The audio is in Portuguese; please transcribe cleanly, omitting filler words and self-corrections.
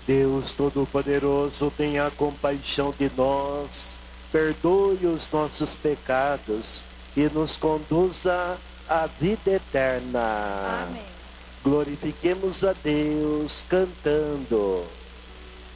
Deus Todo-Poderoso, tenha compaixão de nós, perdoe os nossos pecados e nos conduza à vida eterna. Amém. Glorifiquemos a Deus cantando.